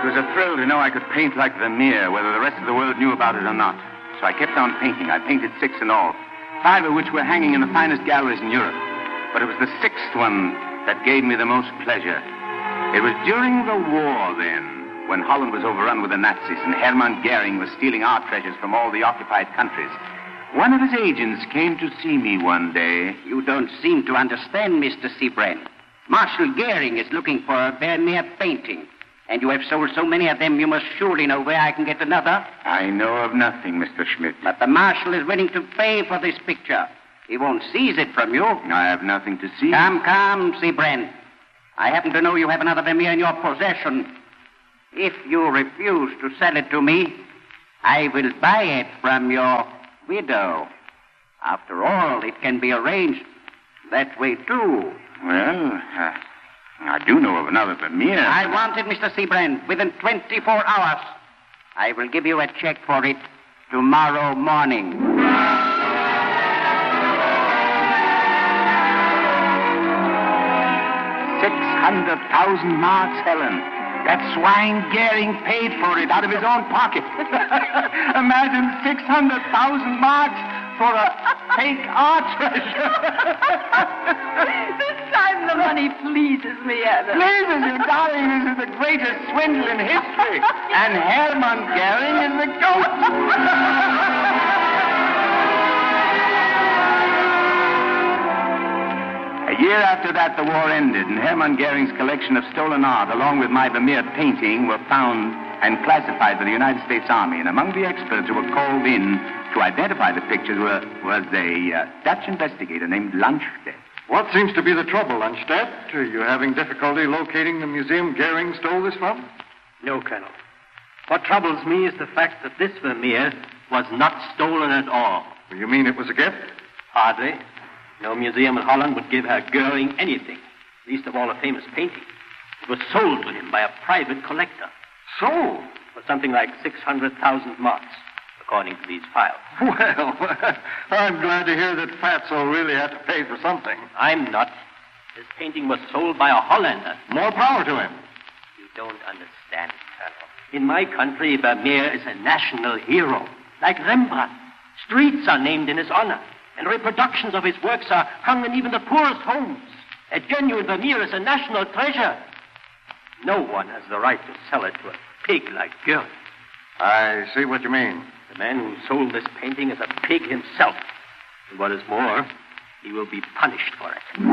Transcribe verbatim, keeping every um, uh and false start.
was a thrill to know I could paint like Vermeer, whether the rest of the world knew about it or not. So I kept on painting. I painted six in all, five of which were hanging in the finest galleries in Europe. But it was the sixth one that gave me the most pleasure. It was during the war then, when Holland was overrun with the Nazis and Hermann Goering was stealing art treasures from all the occupied countries. One of his agents came to see me one day. You don't seem to understand, Mister Sebren. Marshal Goering is looking for a Vermeer painting. And you have sold so many of them, you must surely know where I can get another. I know of nothing, Mister Schmidt. But the Marshal is willing to pay for this picture. He won't seize it from you. I have nothing to see. Come, come, Sebren. I happen to know you have another Vermeer in your possession. If you refuse to sell it to me, I will buy it from your widow. After all, it can be arranged that way, too. Well, uh, I do know of another Vermeer. I want it, Mister Sebren, within twenty-four hours. I will give you a check for it tomorrow morning. Six hundred thousand marks, Helen. That swine Goering paid for it out of his own pocket. Imagine six hundred thousand marks for a fake art treasure. This time the money pleases me, Anna. Pleases you, darling. This is the greatest swindle in history. And Hermann Goering is the goat. A year after that, the war ended, and Hermann Goering's collection of stolen art, along with my Vermeer painting, were found and classified by the United States Army. And among the experts who were called in to identify the pictures were, was a uh, Dutch investigator named Landstedt. What seems to be the trouble, Landstedt? Are you having difficulty locating the museum Goering stole this from? No, Colonel. What troubles me is the fact that this Vermeer was not stolen at all. You mean it was a gift? Hardly. No museum in Holland would give Herr Goering anything, least of all a famous painting. It was sold to him by a private collector. Sold? For something like six hundred thousand marks, according to these files. Well, I'm glad to hear that Fatso really had to pay for something. I'm not. This painting was sold by a Hollander. More power to him. You don't understand, Colonel. In my country, Vermeer is a national hero, like Rembrandt. Streets are named in his honor, and reproductions of his works are hung in even the poorest homes. A genuine Vermeer is a national treasure. No one has the right to sell it to a pig like Goering. I see what you mean. The man who sold this painting is a pig himself. And what is more, he will be punished for it.